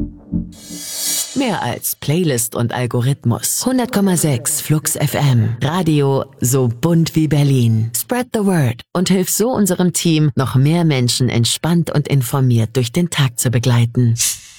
Mehr als Playlist und Algorithmus. 100,6 Flux FM. Radio so bunt wie Berlin. Spread the word und hilf so unserem Team, noch mehr Menschen entspannt und informiert durch den Tag zu begleiten.